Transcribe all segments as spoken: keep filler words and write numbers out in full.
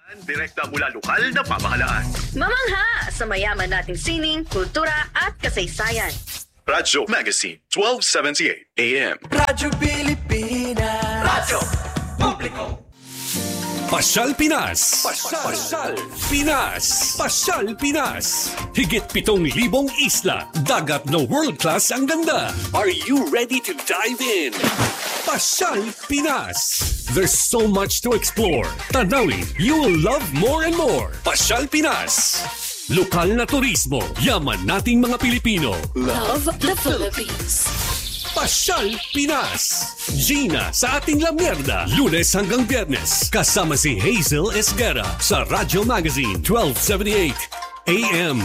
Direkta mula lokal na pamahalaan. Mamangha sa mayaman nating sining, kultura at kasaysayan. Radyo Magazine, twelve seventy-eight A M. Radyo Pilipinas. Radyo Publiko. Pasyal Pinas. Pasyal, Pasyal Pinas. Pasyal Pinas. Higit pitong libong isla, dagat na world-class ang ganda. Are you ready to dive in? Pasyal Pinas. There's so much to explore. Tanawin, you will love more and more. Pasyal Pinas. Lokal na turismo, yaman nating mga Pilipino. Love the Philippines. Pasyal Pinas. Gina sa ating La Mierda. Lunes hanggang Biyernes. Kasama si Hazel Esguera sa Radyo Magazine twelve seventy-eight A M.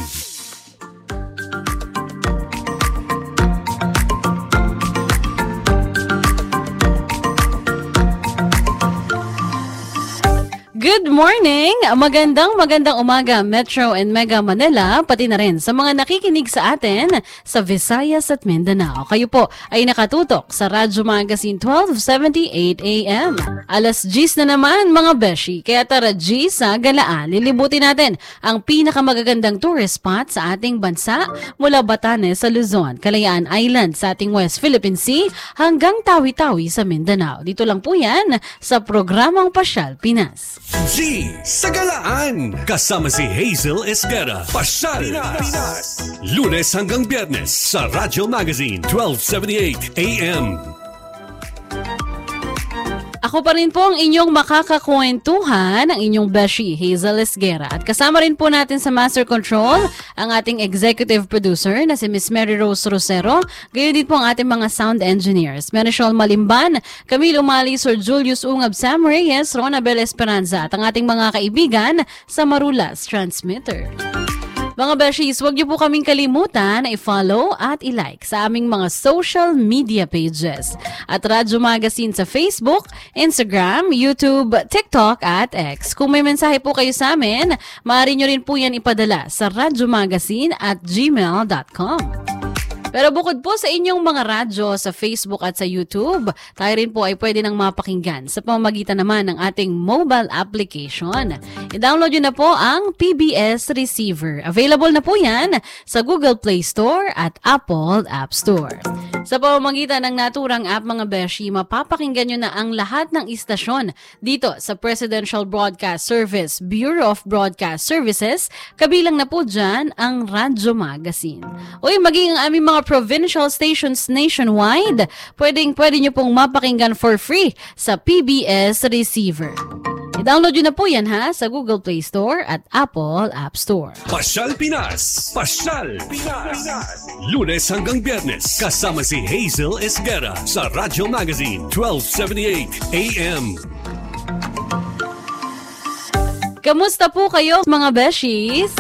Good morning! Magandang magandang umaga Metro and Mega Manila, pati na rin sa mga nakikinig sa atin sa Visayas at Mindanao. Kayo po ay nakatutok sa Radyo Magazine twelve seventy-eight A M. Alas diyes na naman mga beshi, kaya tara G sa galaan. Lilibutin natin ang pinakamagagandang tourist spot sa ating bansa mula Batanes sa Luzon, Kalayaan Island sa ating West Philippine Sea hanggang Tawi-Tawi sa Mindanao. Dito lang po yan sa programang Pasyal Pinas. G sa galaan. Kasama si Hazel Esguera. Pasyal Pinas. Lunes hanggang Biyernes sa Radyo Magazine twelve seventy-eight A M. Ako pa rin po ang inyong makakakwentuhan, ang inyong beshi, Hazel Esguera. At kasama rin po natin sa Master Control ang ating executive producer na si Miss Mary Rose Rosero. Gayon din po ang ating mga sound engineers, Menishol Malimban, Camille Umali, Sir Julius Ungab, Sam Reyes, Rona Bel Esperanza at ang ating mga kaibigan sa Marulas Transmitter. Mga beshies, huwag niyo po kaming kalimutan na i-follow at i-like sa aming mga social media pages at Radyo Magazine sa Facebook, Instagram, YouTube, TikTok at X. Kung may mensahe po kayo sa amin, maaari niyo rin po yan ipadala sa radyomagazine at gmail dot com. Pero bukod po sa inyong mga radyo sa Facebook at sa YouTube, tayo rin po ay pwede nang mapakinggan sa pamamagitan naman ng ating mobile application. I-download nyo na po ang P B S Receiver. Available na po yan sa Google Play Store at Apple App Store. Sa pamamagitan ng naturang app mga beshi, mapapakinggan nyo na ang lahat ng istasyon dito sa Presidential Broadcast Service, Bureau of Broadcast Services, kabilang na po dyan ang Radyo Magazine. Uy, maging ang aming mga provincial stations nationwide, pwedeng pwede nyo pong mapakinggan for free sa P B S Receiver. I-download nyo na po yan ha sa Google Play Store at Apple App Store. Pasyal Pinas. Pasyal Pinas. Lunes hanggang Biyernes. Kasama si Hazel Esguera sa Radyo Magazine twelve seventy-eight A M. Kamusta po kayo mga beshies?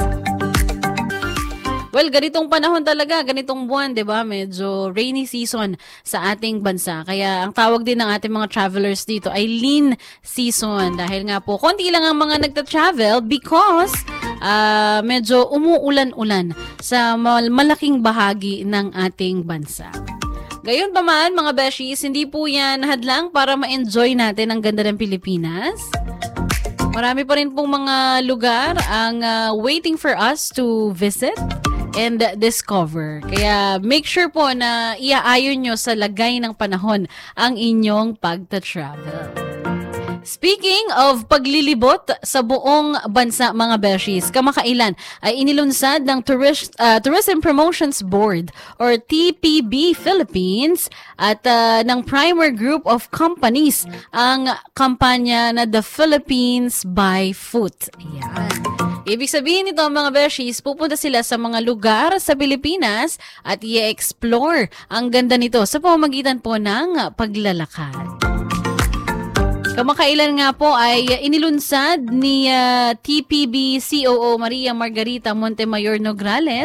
Well, ganitong panahon talaga, ganitong buwan, 'di ba? Medyo rainy season sa ating bansa. Kaya ang tawag din ng ating mga travelers dito ay lean season dahil nga po konti lang ang mga nagta-travel because uh, medyo umuulan-ulan sa mal- malaking bahagi ng ating bansa. Gayon pa man, mga beshies, hindi po yan hadlang para ma-enjoy natin ang ganda ng Pilipinas. Marami pa rin pong mga lugar ang uh, waiting for us to visit and discover. Kaya make sure po na iaayon nyo sa lagay ng panahon ang inyong pagta-travel. Speaking of paglilibot sa buong bansa mga beshies, kamakailan ay inilunsad ng Tourist, uh, Tourism Promotions Board or T P B Philippines at uh, ng Primer Group of Companies ang kampanya na The Philippines by Foot. Ayan. Ibig sabihin nito mga beshies, pupunta sila sa mga lugar sa Pilipinas at i-explore ang ganda nito sa pamamagitan po ng paglalakad. Kamakailan nga po ay inilunsad ni uh, T P B C O O Maria Margarita Montemayor Nograles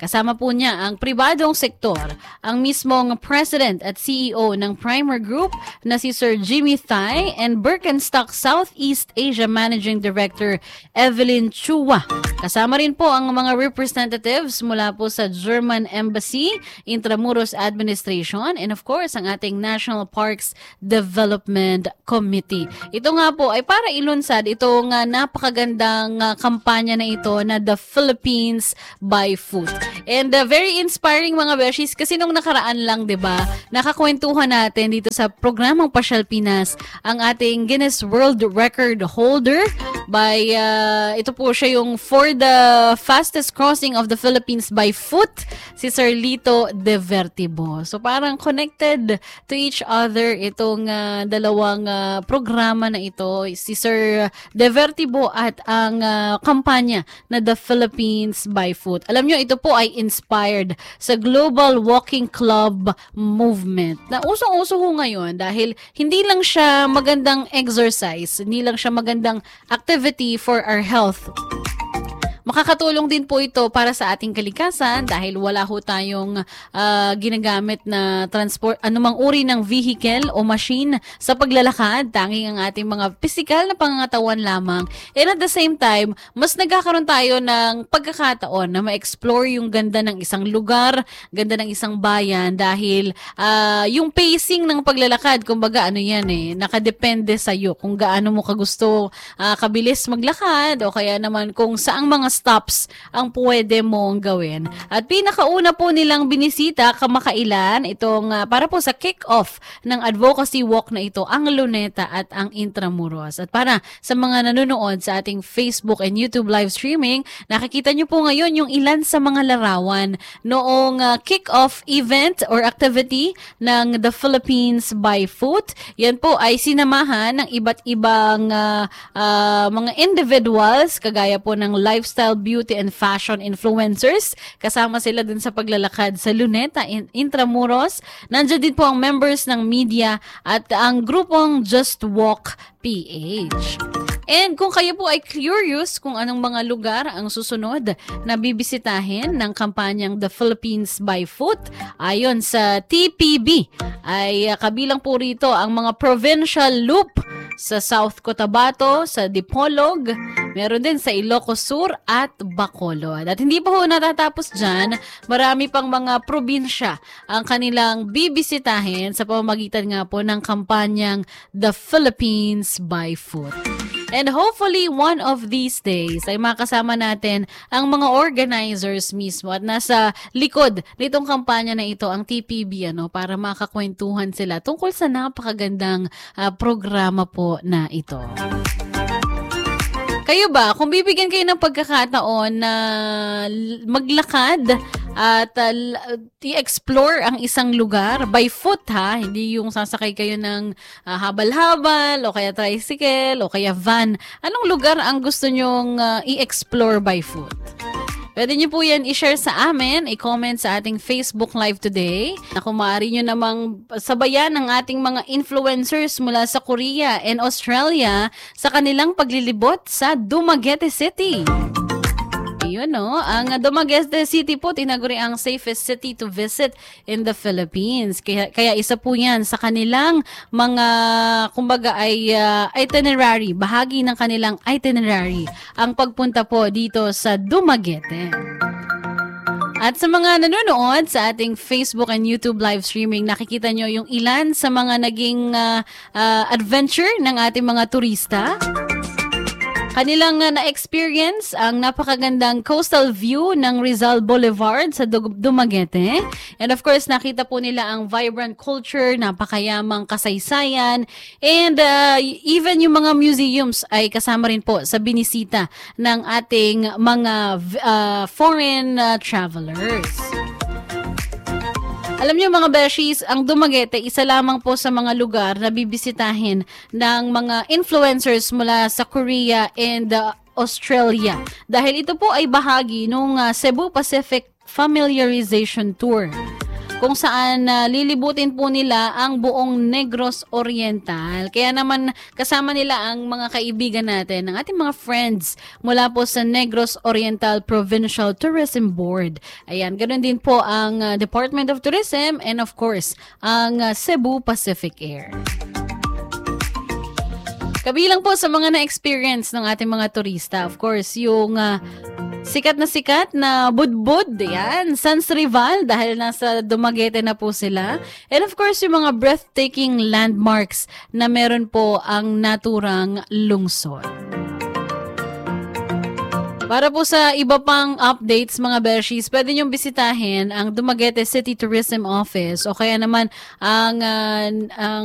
Kasama po niya ang pribadong sektor, ang mismong President at C E O ng Primer Group na si Sir Jimmy Thai and Birkenstock Southeast Asia Managing Director Evelyn Chua. Kasama rin po ang mga representatives mula po sa German Embassy, Intramuros Administration, and of course, ang ating National Parks Development Committee. Ito nga po ay para ilunsad itong uh, napakagandang uh, kampanya na ito na The Philippines by Foot. And uh, very inspiring mga beshies kasi nung nakaraan lang, 'di ba? Nakakwentuhan natin dito sa programang Pasyal Pinas ang ating Guinness World Record holder by uh, ito po siya yung for the fastest crossing of the Philippines by foot, si Sir Lito De Vertibo. So parang connected to each other itong uh, dalawang uh, programa na ito, si Sir De Vertibo at ang uh, kampanya na The Philippines by Foot. Alam nyo, ito po ay inspired sa Global Walking Club movement na usong-uso ho ngayon dahil hindi lang siya magandang exercise, hindi lang siya magandang activity for our health. Makakatulong din po ito para sa ating kalikasan dahil wala ho tayong uh, ginagamit na transport, anumang uri ng vehicle o machine sa paglalakad. Tanging ang ating mga physical na pangangatawan lamang. And at the same time, mas nagkakaroon tayo ng pagkakataon na ma-explore yung ganda ng isang lugar, ganda ng isang bayan dahil uh, yung pacing ng paglalakad, kumbaga ano yan eh, nakadepende sa'yo kung gaano mo kagusto uh, kabilis maglakad o kaya naman kung saang mga stops ang pwede mong gawin. At pinakauna po nilang binisita kamakailan itong uh, para po sa kick-off ng advocacy walk na ito, ang Luneta at ang Intramuros. At para sa mga nanonood sa ating Facebook and YouTube live streaming, nakikita nyo po ngayon yung ilan sa mga larawan noong uh, kick-off event or activity ng The Philippines by Foot. Yan po ay sinamahan ng iba't ibang uh, uh, mga individuals kagaya po ng lifestyle, beauty and fashion influencers. Kasama sila dun sa paglalakad sa Luneta, in Intramuros. Nandiyan din po ang members ng media at ang grupong Just Walk P H. And kung kayo po ay curious kung anong mga lugar ang susunod na bibisitahin ng kampanyang The Philippines by Foot, ayon sa T P B, ay uh, kabilang po rito ang mga provincial loop sa South Cotabato, sa Dipolog, meron din sa Ilocos Sur at Bacolod. At hindi pa ho natatapos dyan, marami pang mga probinsya ang kanilang bibisitahin sa pamamagitan nga po ng kampanyang The Philippines by Foot. And hopefully, one of these days ay makasama natin ang mga organizers mismo at nasa likod nitong kampanya na ito, ang T P B, ano, para makakwentuhan sila tungkol sa napakagandang uh, programa po na ito. Kayo ba, kung bibigyan kayo ng pagkakataon na maglakad at uh, i-explore ang isang lugar by foot, ha, hindi yung sasakay kayo ng uh, habal-habal o kaya tricycle o kaya van, anong lugar ang gusto nyong uh, i-explore by foot? Pwede nyo po yan i-share sa amin, i-comment sa ating Facebook Live today. Na kung maaari nyo namang sabayan ng ating mga influencers mula sa Korea and Australia sa kanilang paglilibot sa Dumaguete City. Yun, no? Ang Dumaguete City po, tinaguri ang safest city to visit in the Philippines. Kaya, kaya isa po yan sa kanilang mga, kumbaga ay uh, itinerary, bahagi ng kanilang itinerary, ang pagpunta po dito sa Dumaguete. At sa mga nanonood sa ating Facebook and YouTube live streaming, nakikita nyo yung ilan sa mga naging uh, uh, adventure ng ating mga turista. Kanilang uh, na-experience ang napakagandang coastal view ng Rizal Boulevard sa Dumaguete. And of course, nakita po nila ang vibrant culture, napakayamang kasaysayan, and uh, even yung mga museums ay kasama rin po sa binisita ng ating mga uh, foreign uh, travelers. Alam niyo mga beshies, ang Dumaguete, isa lamang po sa mga lugar na bibisitahin ng mga influencers mula sa Korea and uh, Australia. Dahil ito po ay bahagi ng uh, Cebu Pacific Familiarization Tour. kung saan uh, lilibutin po nila ang buong Negros Oriental. Kaya naman kasama nila ang mga kaibigan natin, ang ating mga friends mula po sa Negros Oriental Provincial Tourism Board. Ayan, ganoon din po ang uh, Department of Tourism and of course, ang uh, Cebu Pacific Air. Kabilang po sa mga na-experience ng ating mga turista, of course, yung uh, sikat na sikat na budbud, yan, Sans Rival, dahil nasa Dumaguete na po sila. And of course, yung mga breathtaking landmarks na meron po ang naturang lungsod. Para po sa iba pang updates mga Bershis, pwede niyong bisitahin ang Dumaguete City Tourism Office o kaya naman ang, uh, ang